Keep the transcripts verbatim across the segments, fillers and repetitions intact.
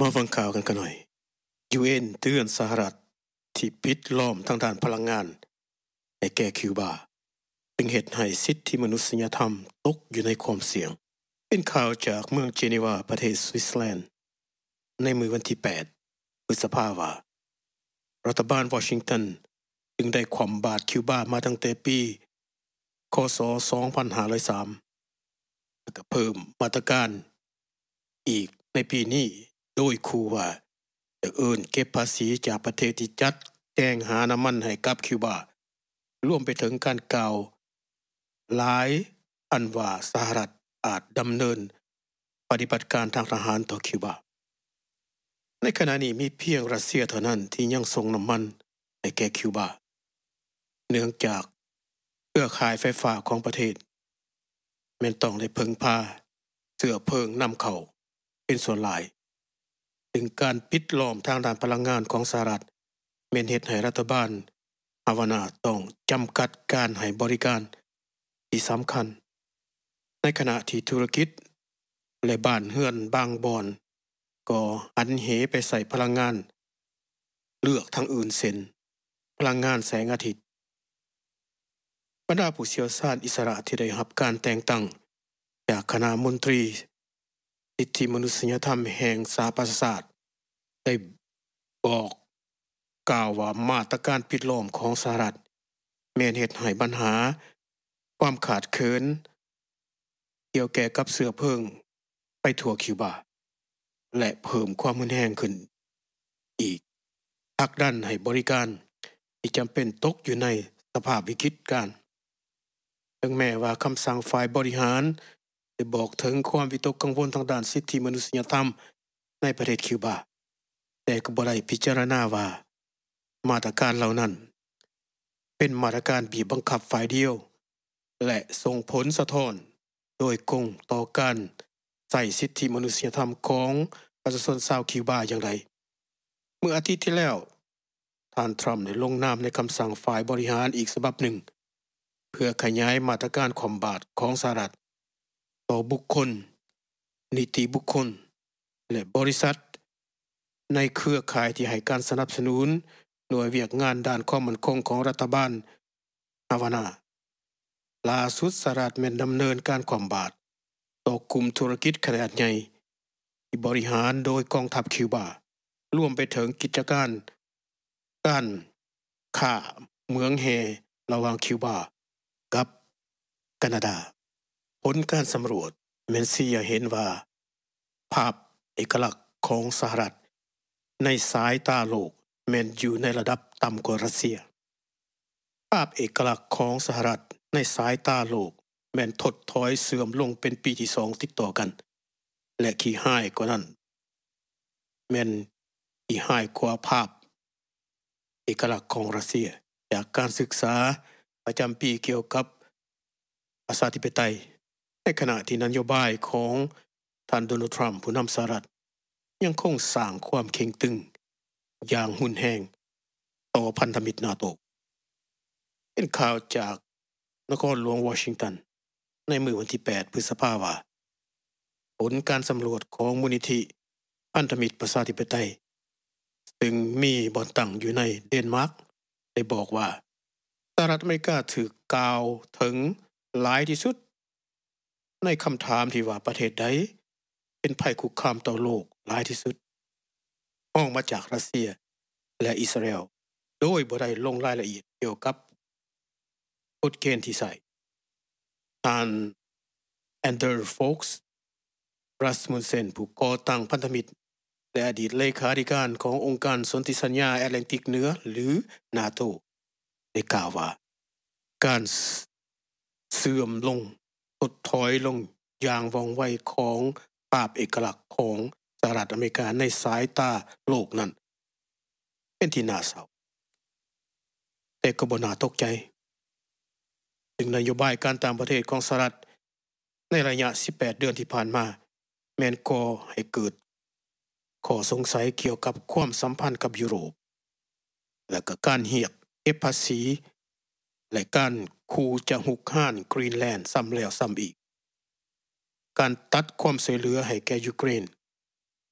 มาฟังข่าวกันกันหน่อย ยู เอ็น เตือนสหรัฐที่ปิดล้อมทางด้านพลังงานให้แก่คิวบาจึงเหตุให้สิทธิมนุษยธรรมตกอยู่ในความเสี่ยงเป็นข่าวจากเมืองเจนีวาประเทศสวิตเซอร์แลนด์ในมื้อวันที่แปดพฤษภาคมว่ารัฐบาลวอชิงตันจึงได้คว่ำบาตรคิวบามาตั้งแต่ปีคศสองพันห้าร้อยสามแล้วก็เพิ่มมาตรการอีกในปีนี้โดยคู่ว่าจะเอิ้นเก็บภาษีจากประเทศที่จัดแจงหาน้ำมันให้กับคิวบารวมไปถึงการกล่าวหลายอันว่าสหรัฐอาจดำเนินปฏิบัติการทางทหารต่อคิวบาในขณะนี้มีเพียงรัสเซียเท่านั้นที่ยังส่งน้ำมันให้แก่คิวบาเนื่องจากเครือข่ายไฟฟ้าของประเทศแม้นต้องได้พึ่งพาเชื้อเพลิงนำเข้าเป็นส่วนหลายถึงการปิดล้อมทางด้านพลังงานของสหรัฐแม่นเฮ็ดให้รัฐบาลฮาวานาต้องจำกัดการให้บริการที่สำคัญในขณะที่ธุรกิจและบ้านเรือนบางบ่อนก็หันเหไปใส่พลังงานเลือกทางอื่นเช่นพลังงานแสงอาทิตย์บรรดาผู้เชี่ยวชาญอิสระที่ได้รับการแต่งตั้งจากคณะมนตรีสิทธิมนุษยธรรมแห่งสหประชาชาติได้บอกกล่าวว่ามาตรการปิดล้อมของสหรัฐแม้นเฮ็ดให้ปัญหาความขาดเคินเกี่ยวแก่กับเสื้อเพลิงไปทั่วคิวบาและเพิ่มความรุนแรงขึ้นอีกผลักดันให้บริการที่จำเป็นตกอยู่ในสภาพวิกฤตการณ์ถึงแม้ว่าคำสั่งฝ่ายบริหารได้บอกถึงความวิตกกังวลทางด้านสิทธิมนุษยธรรมในประเทศคิวบาแต่ก็บ่ได้พิจารณาว่ามาตรการเหล่านั้นเป็นมาตรการบีบบังคับฝ่ายเดียวและส่งผลสะท้อนโดยกงต่อการใส่สิทธิมนุษยธรรมของประชาชนชาวคิวบาอย่างไรเมื่ออาทิตย์ที่แล้วท่านทรัมป์ได้ลงนามในคำสั่งฝ่ายบริหารอีกฉบับหนึ่งเพื่อขยายมาตรการคว่ำบาตรของสหรัฐต่อบุคคลนิติบุคคลและบริษัทในเครือข่ายที่ให้การสนับสนุนหน่วยเวียกงานด้านความมั่นคงของรัฐบาลฮาวานาล่าสุดสหรัฐแม่นดำเนินการคว่ำบาตรต่อกลุ่มธุรกิจขนาดใหญ่ที่บริหารโดยกองทัพคิวบารวมไปถึงกิจการการค้าเมืองแฮระหว่างคิวบากับแคนาดาผลการสำรวจแม่นชี้ให้เห็นว่าภาพเอกลักษณ์ของสหรัฐในสายตาโลกแม่นอยู่ในระดับต่ำกว่ารัสเซียภาพเอกลักษณ์ของสหรัฐในสายตาโลกแม่นถดถอยเสื่อมลงเป็นปีที่สองติดต่อกันและขี้ห้ายกว่านั้นแม่นขี้ห้ายกว่าภาพเอกลักษณ์ของรัสเซียจากการศึกษาประจำปีเกี่ยวกับประชาธิปไตยในขณะที่นโยบายของท่านโดนัลด์ทรัมป์ผู้นำสหรัฐยังคงสร้างความเข็งตึงอย่างหุ่นแรงต่อพันธมิตรนาโตเป็นข่าวจากนครหลวงวอชิงตันในมื้อวันที่แปดพฤษภาคมว่าผลการสำรวจของมูลนิธิพันธมิตรประชาธิปไตยซึ่งมีบ่อนตั้งอยู่ในเดนมาร์กได้บอกว่าสหรัฐอเมริกาถูกกล่าวถึงหลายที่สุดในคำถามที่ว่าประเทศใดเป็นภัยคุกคามต่อโลกหลายที่สุดออกมาจากรัสเซียและอิสราเอลโดยบ่ได้ลงรายละเอียดเกี่ยวกับกฎเกณฑ์ที่ใส่ท่านแอนเดอร์โฟกส์รัสมุนเซนผู้ก่อตั้งพันธมิตรและอดีตเลขาธิการขององค์การสนธิสัญญาแอตแลนติกเหนือหรือนาโตได้กล่าวว่าการเสื่อมลงถดถอยลงอย่างว่องไวของภาพเอกลักษณ์ของสหรัฐอเมริกาในสายตาโลกนั้นเป็นที่น่าเศร้าแต่ก็บ่น่าตกใจถึงนโยบายการต่างประเทศของสหรัฐในระยะสิบแปดเดือนที่ผ่านมาแม้นก่อให้เกิดข้อสงสัยเกี่ยวกับความสัมพันธ์กับยุโรปและก็การเรียกเก็บภาษีและการขู่จะหุกห้านกรีนแลนด์ซ้ำแล้วซ้ำอีกการตัดความช่วยเหลือให้แก่ยูเครน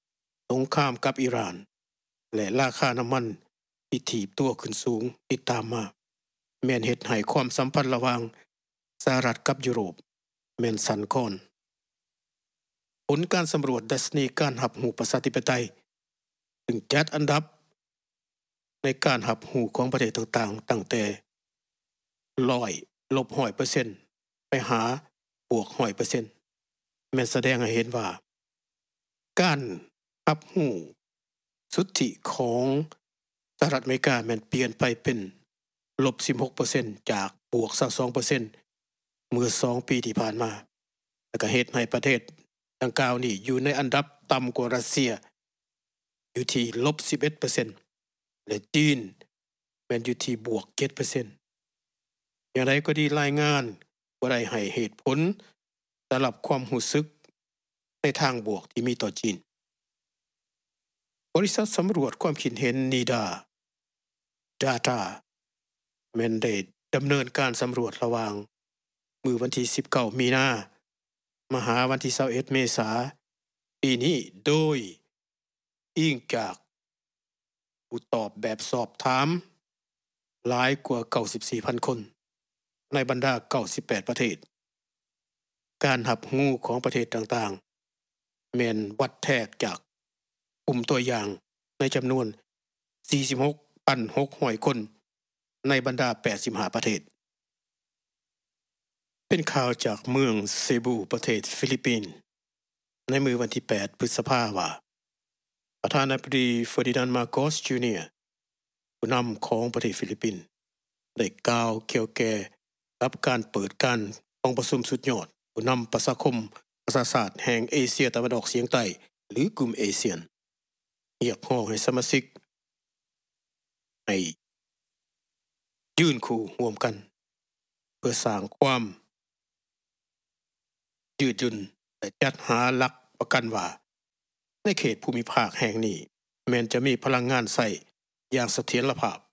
สงครามกับอิหร่านและราคาน้ำมันที่ถีบตัวขึ้นสูงติดตามมาแม่นเฮ็ดให้ความสัมพันธ์ระหว่างสหรัฐกับยุโรปแม่นสั่นคลอนผลการสำรวจดัชนีการรับรู้ประชาธิปไตยซึ่งจัดอันดับในการรับรู้ของประเทศต่างๆตั้งแต่ร้อยลบ หนึ่งร้อยเปอร์เซ็นต์ ไปหาบวก หนึ่งร้อยเปอร์เซ็นต์ แม่นแสดงให้เห็นว่าการรับรู้สุทธิของสหรัฐอเมริกาแม่นเปลี่ยนไปเป็นลบ สิบหกเปอร์เซ็นต์ จากบวก ยี่สิบสองเปอร์เซ็นต์ เมื่อสองปีที่ผ่านมาและก็เฮ็ดให้ประเทศดังกล่าวนี้อยู่ในอันดับต่ำกว่ารัสเซียอยู่ที่ลบ สิบเอ็ดเปอร์เซ็นต์ และจีนแม่นอยู่ที่บวก เจ็ดเปอร์เซ็นต์ อย่างไรก็ดีรายงานบ่ได้ให้เหตุผลสำหรับความรู้สึกในทางบวกที่มีต่อจีนบริษัทสำรวจความคิดเห็น Nida Data แม่นได้ดำเนินการสำรวจระหว่างมื้อวันที่สิบเก้ามีนามาหาวันที่ยี่สิบเอ็ดเมษาปีนี้โดยอิงจากผู้ตอบแบบสอบถามหลายกว่า เก้าสิบสี่พัน คนในบรรดาเก้าสิบแปดประเทศการรับรู้ของประเทศต่างๆแม่นวัดแทกจากกลุ่มตัวอย่างในจำนวน สี่สิบหกพันหกร้อย คนในบรรดา แปดสิบห้า ประเทศเป็นข่าวจากเมืองเซบูประเทศฟิลิปปินส์ในมื้อวันที่แปดพฤษภาคมว่าประธานาธิบดีเฟอร์ดินานด์มาโกสจูเนียร์ผู้นำของประเทศฟิลิปปินส์ได้กล่าวเกี่ยวแก่กับการเปิดการองค์ประชุมสุดยอดผู้นำประชาคมประชาศาสตร์แห่งเอเชียตะวันออกเฉียงใต้หรือกลุ่มเอเชียนเรียกร้องให้สมาชิกให้ยืนคู่ร่วมกันเพื่อสร้างความยืดหยุ่นและจัดหาหลักประกันว่าในเขตภูมิภาคแห่งนี้แม้นจะมีพลังงานใช้อย่างเสถียรภาพ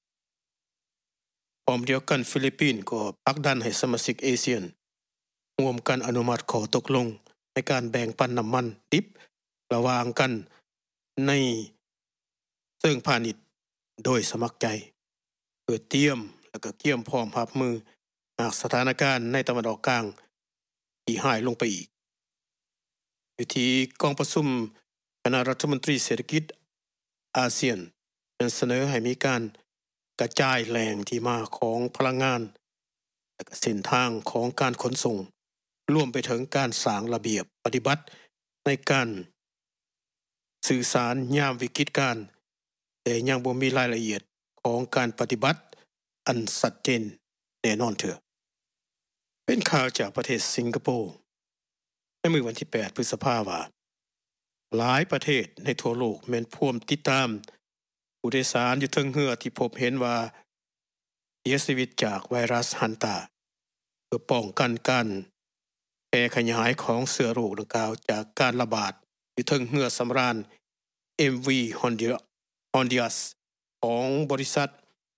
พร้อมเดียวกันฟิลิปปินส์ก็ผลักดันให้สมาชิกเอเชียนร่วมกันอนุมัติข้อตกลงในการแบ่งปันน้ำมันดิบระหว่างกันในเชิงพาณิชย์โดยสมัครใจเพื่อเตรียมและก็เกียมพร้อมรับมือหากสถานการณ์ในตะวันออกกลางที่หายลงไปอีกอยู่ที่กองประชุมคณะรัฐมนตรีเศรษฐกิจอาเซียนนั้นเสนอให้มีการกระจายแหล่งที่มาของพลังงานและก็เส้นทางของการขนส่งรวมไปถึงการสร้างระเบียบปฏิบัติในการสื่อสารยามวิกฤตการณ์แต่ยังบ่มีรายละเอียดของการปฏิบัติอันชัดเจนแน่นอนเถอะเป็นข่าวจากประเทศสิงคโปร์ในมื้อวันที่แปดพฤษภาคมว่าหลายประเทศในทั่วโลกแม่นร่วมติดตามผู้โดยสารอยู่เทิงเรือที่พบเห็นว่าเสียชีวิตจากไวรัสฮันตาเพื่อป้องกันการแพร่ขยายของเชื้อโรคดังกล่าวจากการระบาดอยู่เทิงเรือสำราญ เอ็ม วี Honduras ของบริษัท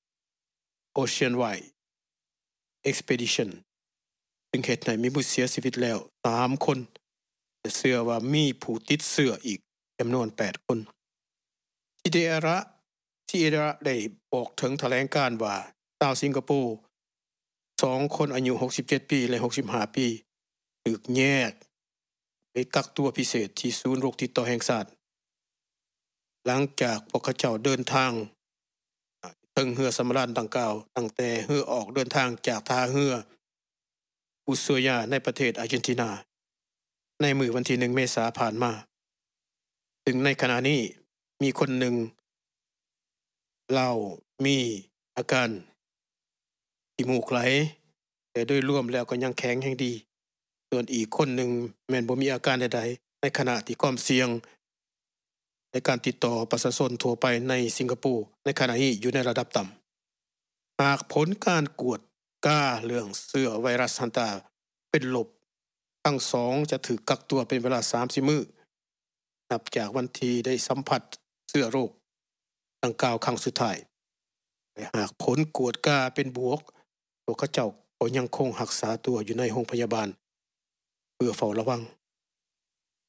Oceanwide Expedition ซึ่งเฮ็ดให้มีผู้เสียชีวิตแล้วสามคนแต่เชื่อว่ามีผู้ติดเชื้ออีกจำนวนแปดคนที่เดระที่เอระได้บอกถึงแถลงการว่าชาวสิงคโปร์สองคนอายุหกสิบเจ็ดปีและหกสิบห้าปีถูกแยกไปกักตัวพิเศษที่ศูนย์โรคติดต่อแห่งชาติหลังจากพวกเขาเจ้าเดินทางถึงเรือสำราญดังกล่าวตั้งแต่เรือออกเดินทางจากท่าเรืออุซุยาในประเทศอาร์เจนตินาในมื้อวันที่หนึ่งเมษายนผ่านมาถึงในขณะนี้มีคนหนึ่งเล่ามีอาการขี้มูกไหลแต่โดยรวมแล้วก็ยังแข็งแรงดีส่วนอีกคนหนึ่งแม้นบ่มีอาการใดๆในขณะที่ความเสี่ยงในการติดต่อประชาชนทั่วไปในสิงคโปร์ในขณะนี้อยู่ในระดับต่ำหากผลการกวดก้าเรื่องเชื้อไวรัสฮันตาเป็นลบทั้งสองจะถูกกักตัวเป็นเวลาสามสิบมื้อนับจากวันที่ได้สัมผัสเชื้อโรคดังกล่าวครั้งสุดท้ายแต่หากผลกวดก้าเป็นบวกพวกเขาเจ้าก็ยังคงรักษาตัวอยู่ในโรงพยาบาลเพื่อเฝ้าระวัง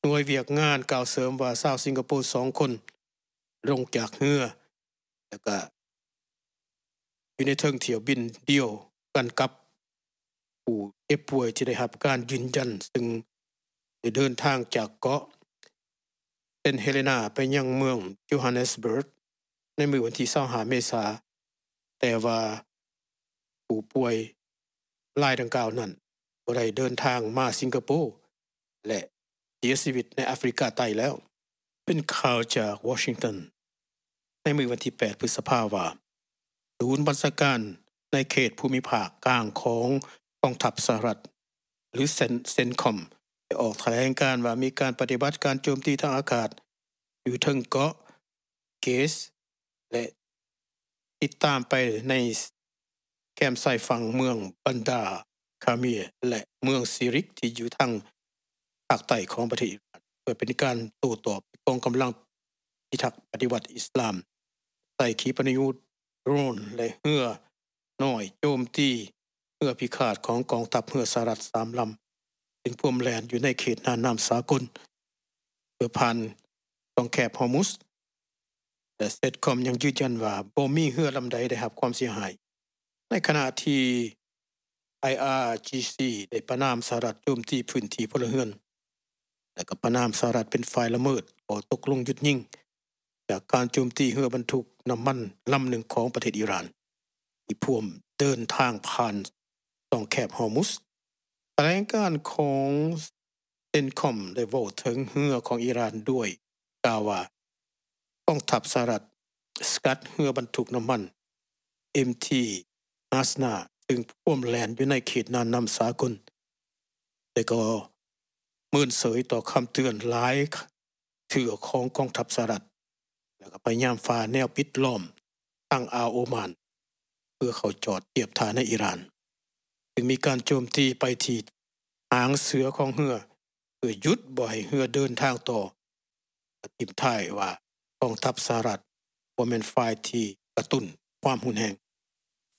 หน่วยเวียกงานกล่าวเสริมว่าชาวสิงคโปร์สองคนลงจากเรือแล้วก็อยู่ในเทิงเที่ยวบินเดียวกันกับผู้เจ็บป่วยที่ได้รับการยืนยันซึ่งได้เดินทางจากเกาะเซนต์เฮเลนาไปยังเมืองโจฮันเนสเบิร์กในมื้อวันที่ยี่สิบห้าเมษายนแต่ว่าผู้ป่วยรายดังกล่าวนั้นบ่ได้เดินทางมาสิงคโปร์และเสียชีวิตในแอฟริกาใต้แล้วเป็นข่าวจากวอชิงตันในมื้อวันที่แปดพฤษภาคมว่าศูนย์บัญชาการในเขตภูมิภาคกลางของกองทัพสหรัฐหรือเซนคอมได้ออกแถลงการว่ามีการปฏิบัติการโจมตีทางอากาศอยู่เทิงเกาะเกสและติดตามไปในแคมป์ชายฝั่งเมืองบันดาคาเมียและเมืองซิริกที่อยู่ทางภาคใต้ของประเทศอิหร่านเพื่อเป็นการโต้ตอบกองกำลังพิทักษ์ปฏิวัติอิสลามใส่ขีปนาวุธโดรนและเรือน้อยโจมตีเรือพิฆาตของกองทัพเรือสหรัฐสามลำซึ่งพวมแลนอยู่ในเขตน่านน้ำสากลเพื่อผ่านช่องแคบฮอร์มุสแต่เซตคอมยังยืนยันว่าบ่มีเรือลำใดได้รับความเสียหายในขณะที่ ไอ อาร์ จี ซี ได้ประนามสหรัฐโจมตีพื้นที่พลเรือนและก็ประนามสหรัฐเป็นฝ่ายละเมิดข้อตกลงหยุดยิงจากการโจมตีเรือบรรทุกน้ำมันลำหนึ่งของประเทศอิหร่านที่พ่วมเดินทางผ่านช่องแคบฮอร์มุสแถลงการของเซนคอมได้เว้าถึงเรือของอิหร่านด้วยกล่าวว่ากองทัพสหรัฐสกัดเรือบรรทุกน้ำมัน เอ็ม ที อาสนาซึ่งพ่วมแลนอยู่ในเขตน่านน้ำสากลแต่ก็มื่นเสยต่อคำเตือนหลายเถื่อของกองทัพสหรัฐแล้วก็พยายามฝ่าแนวปิดล้อมตั้งอ่าวโอมานเพื่อเขาจอดเทียบท่าในอิหร่านจึงมีการโจมตีไปที่หางเสือของเรือเพื่อหยุดบ่ให้เรือเดินทางต่อทิมท้ายว่ากองทัพสหรัฐบ่แม่นฝ่ายที่กระตุ้นความหุนแรง